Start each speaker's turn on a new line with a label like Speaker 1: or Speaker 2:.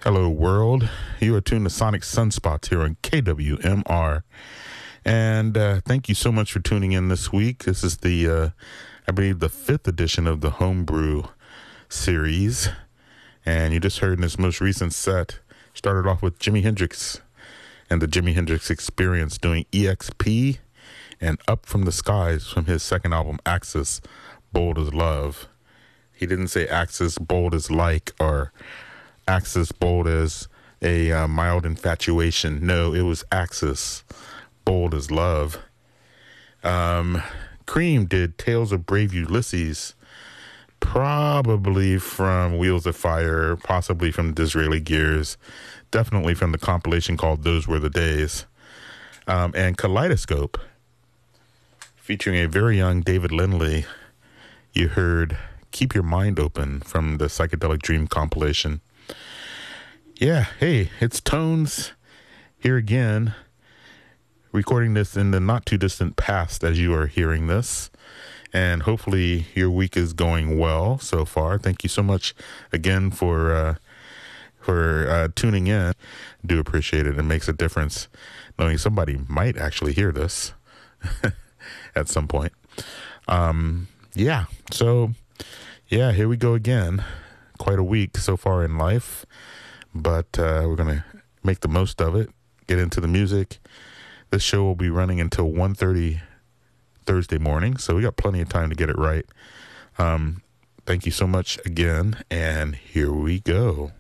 Speaker 1: Hello, world. You are tuned to Sonic Sunspots here on KWMR. And thank you so much for tuning in this week. This is I believe, the 5th edition of the Homebrew series. And you just heard in this most recent set, started off with Jimi Hendrix and the Jimi Hendrix Experience doing EXP and Up From the Skies from his second album, Axis, Bold as Love. He didn't say Axis, Bold as Like, or Axis, Bold as a mild infatuation. No, it was Axis, Bold as Love. Cream did Tales of Brave Ulysses, probably from Wheels of Fire, possibly from Disraeli Gears, definitely from the compilation called Those Were the Days. And Kaleidoscope, featuring a very young David Lindley, you heard Keep Your Mind Open from the Psychedelic Dream compilation. Yeah, hey, it's Tones here again, recording this in the not too distant past as you are hearing this. And hopefully your week is going well so far. Thank you so much again for tuning in. Do appreciate it. It makes a difference knowing somebody might actually hear this at some point. Here we go again. Quite a week so far in life, but we're going to make the most of it, get into the music. This show will be running until 1:30 Thursday morning, so we got plenty of time to get it right. Thank you so much again, and here we go.